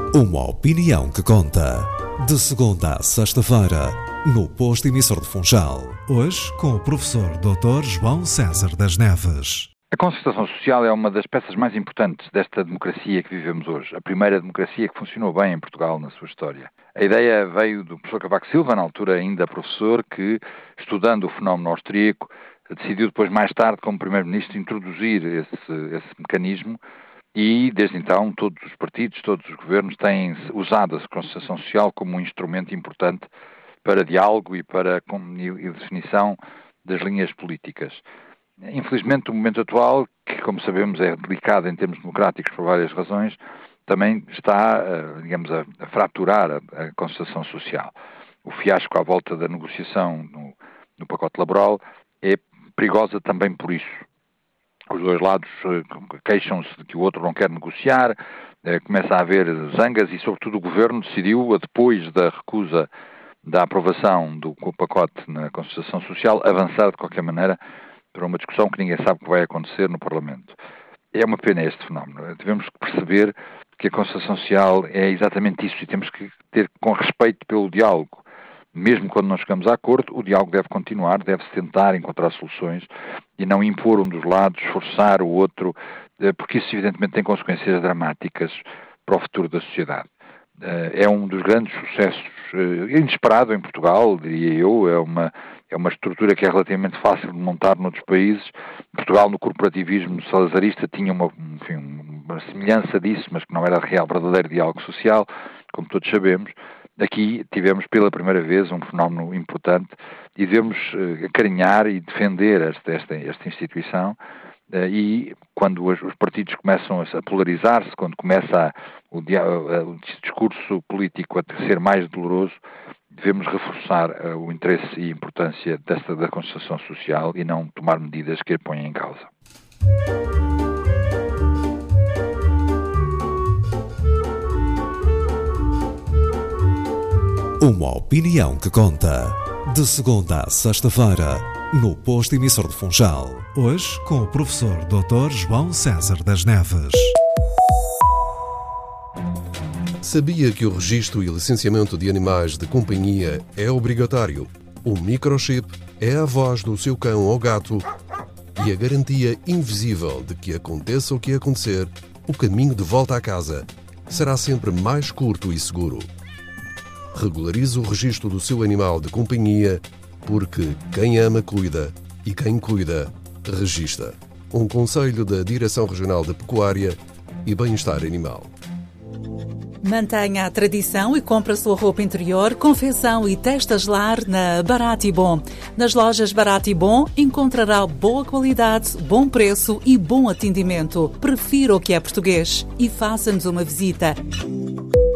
Uma opinião que conta. De segunda a sexta-feira, no Posto Emissor de Funchal. Hoje, com o professor Dr. João César das Neves. A concertação social é uma das peças mais importantes desta democracia que vivemos hoje. A primeira democracia que funcionou bem em Portugal na sua história. A ideia veio do professor Cavaco Silva, na altura ainda professor, que, estudando o fenómeno austríaco, decidiu depois, mais tarde, como primeiro-ministro, introduzir esse mecanismo. E, desde então, todos os partidos, todos os governos têm usado a concertação social como um instrumento importante para diálogo e para definição das linhas políticas. Infelizmente, o momento atual, que, como sabemos, é delicado em termos democráticos por várias razões, também está, a fraturar a concertação social. O fiasco à volta da negociação no pacote laboral é perigosa também por isso. Os dois lados queixam-se de que o outro não quer negociar, começa a haver zangas e, sobretudo, o Governo decidiu, depois da recusa da aprovação do pacote na concertação social, avançar de qualquer maneira para uma discussão que ninguém sabe o que vai acontecer no Parlamento. É uma pena este fenómeno. Devemos perceber que a concertação social é exatamente isso e temos que ter com respeito pelo diálogo. Mesmo quando não chegamos a acordo, o diálogo deve continuar, deve-se tentar encontrar soluções e não impor um dos lados, forçar o outro, porque isso evidentemente tem consequências dramáticas para o futuro da sociedade. É um dos grandes sucessos, inesperado em Portugal, diria eu, é uma estrutura que é relativamente fácil de montar noutros países. Portugal, no corporativismo salazarista, tinha uma semelhança disso, mas que não era real, verdadeiro diálogo social, como todos sabemos. Aqui tivemos pela primeira vez um fenómeno importante e devemos acarinhar e defender esta instituição e quando os partidos começam a polarizar-se, quando começa o discurso político a ser mais doloroso, devemos reforçar o interesse e a importância da concertação social e não tomar medidas que a ponham em causa. Uma opinião que conta. De segunda a sexta-feira, no Posto Emissor de Funchal. Hoje, com o professor Dr. João César das Neves. Sabia que o registro e licenciamento de animais de companhia é obrigatório? O microchip é a voz do seu cão ou gato e a garantia invisível de que aconteça o que acontecer, o caminho de volta à casa será sempre mais curto e seguro. Regularize o registro do seu animal de companhia, porque quem ama cuida e quem cuida registra. Um conselho da Direção Regional de Pecuária e Bem-Estar Animal. Mantenha a tradição e compre a sua roupa interior, confecção e testas lar na Barato e Bom. Nas lojas Barato e Bom encontrará boa qualidade, bom preço e bom atendimento. Prefira o que é português e faça-nos uma visita.